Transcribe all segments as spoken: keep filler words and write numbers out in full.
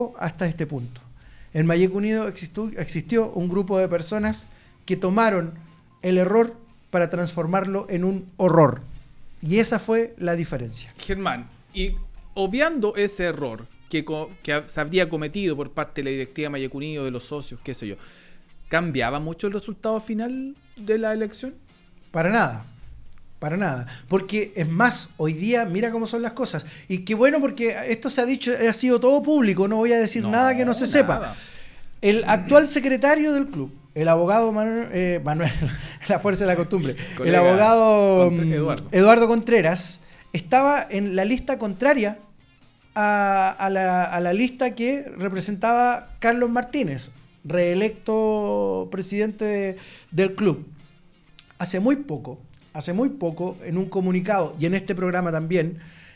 hasta este punto. En Mayeco Unido existió, existió un grupo de personas que tomaron el error para transformarlo en un horror. Y esa fue la diferencia. Germán, y obviando ese error que, co que se habría cometido por parte de la directiva de Mayeco Unido, de los socios, qué sé yo, ¿cambiaba mucho el resultado final de la elección? Para nada. Para nada. Porque es más, hoy día mira cómo son las cosas. Y qué bueno, porque esto se ha dicho, ha sido todo público, no voy a decir no, nada que no se nada. sepa. El actual secretario del club, el abogado Manuel, eh, Manuel la fuerza de la costumbre, Colega, el abogado Contra Eduardo. Eduardo Contreras, estaba en la lista contraria a, a, la, a la lista que representaba Carlos Martínez, reelecto presidente de, del club. Hace muy poco, hace muy poco, en un comunicado, y en este programa también,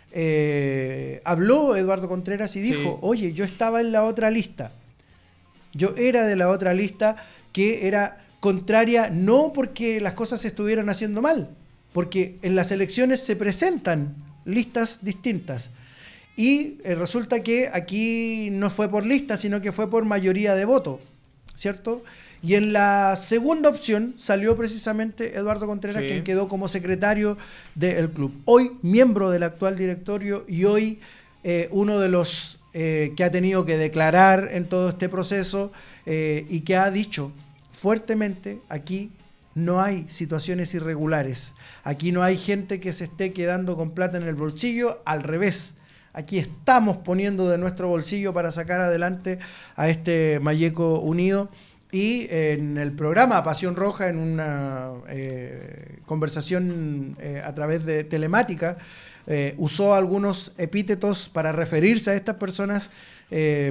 eh, habló Eduardo Contreras y dijo, sí. oye, yo estaba en la otra lista. Yo era de la otra lista que era contraria, no porque las cosas se estuvieran haciendo mal, porque en las elecciones se presentan listas distintas. Y eh, resulta que aquí no fue por lista, sino que fue por mayoría de voto, ¿cierto? Y en la segunda opción salió precisamente Eduardo Contreras, sí. quien quedó como secretario del club. Hoy miembro del actual directorio y hoy eh, uno de los eh, que ha tenido que declarar en todo este proceso eh, y que ha dicho fuertemente, aquí no hay situaciones irregulares, aquí no hay gente que se esté quedando con plata en el bolsillo, al revés. Aquí estamos poniendo de nuestro bolsillo para sacar adelante a este Mayeco Unido. Y en el programa Pasión Roja, en una eh, conversación eh, a través de telemática, eh, usó algunos epítetos para referirse a estas personas, eh,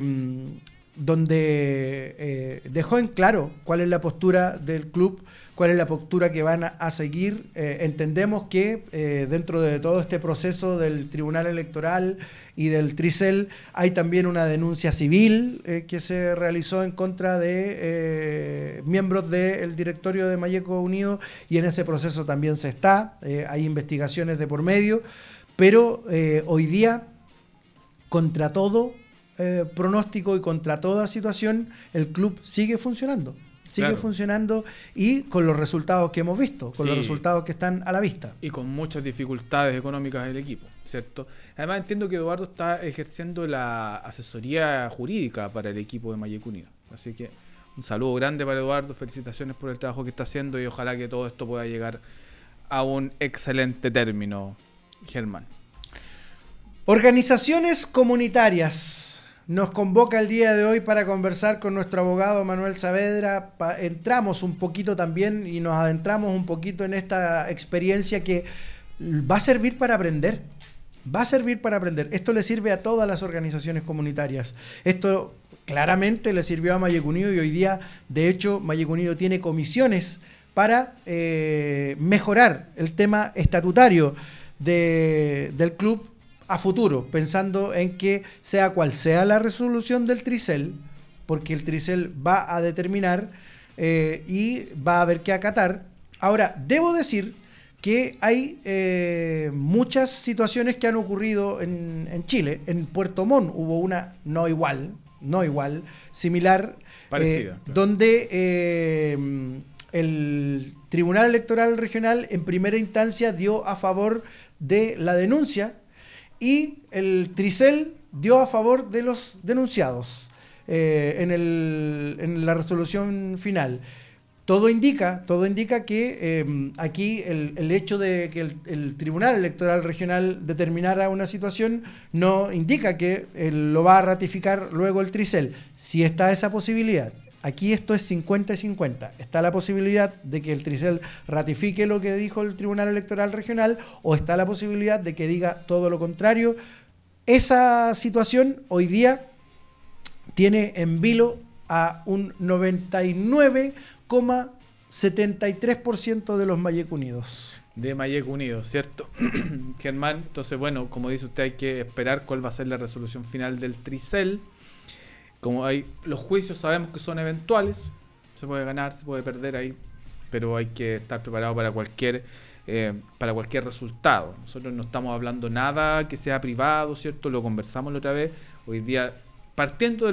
donde eh, dejó en claro cuál es la postura del club, cuál es la postura que van a, a seguir. Eh, entendemos que eh, dentro de todo este proceso del Tribunal Electoral y del Tricel hay también una denuncia civil eh, que se realizó en contra de eh, miembros del directorio de Mayeco Unido, y en ese proceso también se está, eh, hay investigaciones de por medio, pero eh, hoy día, contra todo eh, pronóstico y contra toda situación, el club sigue funcionando. Sigue claro. funcionando y con los resultados que hemos visto, con sí. los resultados que están a la vista. Y con muchas dificultades económicas del equipo, ¿cierto? Además entiendo que Eduardo está ejerciendo la asesoría jurídica para el equipo de Mayeco Unido. Así que un saludo grande para Eduardo, felicitaciones por el trabajo que está haciendo y ojalá que todo esto pueda llegar a un excelente término, Germán. Organizaciones comunitarias. Nos convoca el día de hoy para conversar con nuestro abogado Manuel Saavedra. Pa- entramos un poquito también y nos adentramos un poquito en esta experiencia que va a servir para aprender. Va a servir para aprender. Esto le sirve a todas las organizaciones comunitarias. Esto claramente le sirvió a Mayeco Unido y hoy día, de hecho, Mayeco Unido tiene comisiones para eh, mejorar el tema estatutario de, del club a futuro, pensando en que sea cual sea la resolución del Tricel, porque el Tricel va a determinar eh, y va a haber que acatar. Ahora, debo decir que hay eh, muchas situaciones que han ocurrido en, en Chile. En Puerto Montt hubo una no igual, no igual, similar, parecida, eh, claro. donde eh, el Tribunal Electoral Regional en primera instancia dio a favor de la denuncia y el Tricel dio a favor de los denunciados eh, en, el, en la resolución final. Todo indica, todo indica que eh, aquí el, el hecho de que el, el Tribunal Electoral Regional determinara una situación no indica que eh, lo va a ratificar luego el Tricel. Si está esa posibilidad. Aquí esto es cincuenta y cincuenta. Está la posibilidad de que el Tricel ratifique lo que dijo el Tribunal Electoral Regional o está la posibilidad de que diga todo lo contrario. Esa situación hoy día tiene en vilo a un noventa y nueve coma setenta y tres por ciento de los Mayeco Unidos. De Mayeco Unidos, ¿cierto? Germán, entonces bueno, como dice usted, hay que esperar cuál va a ser la resolución final del Tricel. Como hay, los juicios sabemos que son eventuales, se puede ganar, se puede perder ahí, pero hay que estar preparado para cualquier eh, para cualquier resultado. Nosotros no estamos hablando nada que sea privado, ¿cierto? Lo conversamos la otra vez. Hoy día partiendo